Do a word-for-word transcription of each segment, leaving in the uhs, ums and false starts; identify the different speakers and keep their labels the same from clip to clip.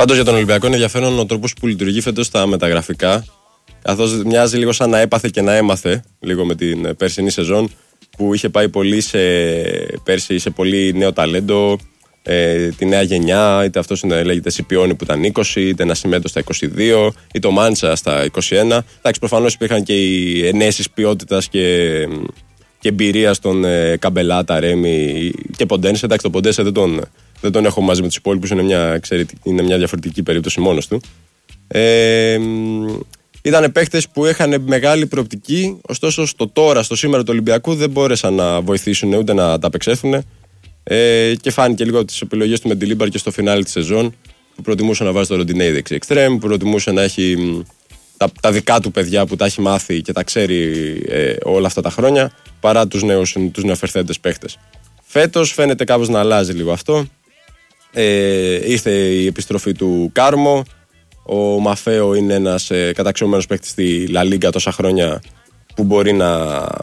Speaker 1: Πάντως για τον Ολυμπιακό είναι ενδιαφέρον ο τρόπος που λειτουργεί φέτος στα μεταγραφικά. Καθώς μοιάζει λίγο σαν να έπαθε και να έμαθε λίγο με την περσινή σεζόν, που είχε πάει πολύ σε, πέρσι σε πολύ νέο ταλέντο, ε, τη νέα γενιά, είτε αυτός είναι, λέγεται Σιπιόνι που ήταν είκοσι, είτε Νασιμέντο στα είκοσι δύο, είτε ο Μάντσα στα είκοσι ένα. Εντάξει, προφανώς υπήρχαν και οι ενέσεις ποιότητας και, και εμπειρία στον ε, Καμπελάτα, Ρέμι και Ποντένσε. Εντάξει, τον Ποντένσε δεν τον, δεν τον έχω μαζί με τους υπόλοιπους, είναι μια, είναι μια διαφορετική περίπτωση μόνος του. Ε, Ήταν παίχτες που είχαν μεγάλη προοπτική, ωστόσο στο τώρα, στο σήμερα του Ολυμπιακού δεν μπόρεσαν να βοηθήσουν ούτε να τα απεξέλθουν. Ε, και φάνηκε λίγο τις επιλογές του Μεντιλίμπαρ και στο φινάλι της σεζόν, που προτιμούσε να βάζει το Ροντινέι δεξί εξτρέμ, που προτιμούσε να έχει τα, τα δικά του παιδιά που τα έχει μάθει και τα ξέρει ε, όλα αυτά τα χρόνια, παρά τους, νέους, τους νεοφερθέντες παίχτες. Φέτος φαίνεται κάπως να αλλάζει λίγο αυτό. Ε, ήρθε η επιστροφή του Κάρμο. Ο Μαφέο είναι ένας ε, καταξιωμένος παίκτης στη Λα Λίγκα τόσα χρόνια, που μπορεί να,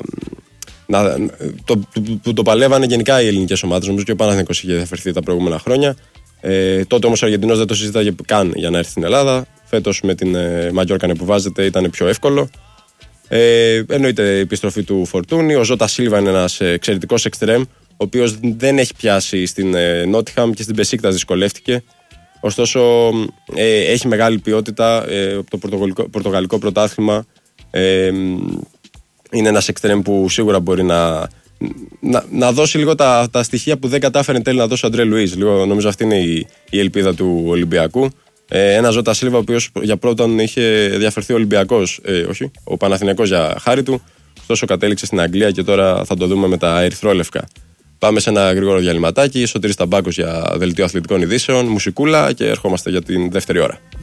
Speaker 1: να το, που το παλεύανε γενικά οι ελληνικές ομάδες. Νομίζω και ο Παναθηναϊκός είχε διαφερθεί τα προηγούμενα χρόνια. Ε, τότε όμως ο Αργεντινός δεν το συζήταγε καν για να έρθει στην Ελλάδα. Φέτος με την ε, Μαγιόρκα που βάζεται ήταν πιο εύκολο. Ε, εννοείται η επιστροφή του Φορτούνη. Ο Ζώτα Σίλβα είναι ένας εξαιρετικός εξτρέμ, ο οποίος δεν έχει πιάσει στην ε, Νότιχαμ και στην Μπεσίκτας δυσκολεύτηκε. Ωστόσο ε, έχει μεγάλη ποιότητα ε, από το πορτογαλικό, πορτογαλικό πρωτάθλημα. Ε, είναι ένας εξτρέμ που σίγουρα μπορεί να, να, να δώσει λίγο τα, τα στοιχεία που δεν κατάφερε εν τέλει να δώσει ο Αντρέ Λουίς. Λίγο, νομίζω αυτή είναι η, η ελπίδα του Ολυμπιακού. Ε, ένα Ζώτα Σίλβα, ο οποίος για πρώτον είχε διαφερθεί ο Ολυμπιακός, ε, όχι, ο Παναθηναϊκός για χάρη του. Ωστόσο κατέληξε στην Αγγλία και τώρα θα το δούμε με τα ερυθρόλευκα. Πάμε σε ένα γρήγορο διαλυματάκι. Σωτήρης Ταμπάκος για δελτίο αθλητικών ειδήσεων, μουσικούλα και ερχόμαστε για την δεύτερη ώρα.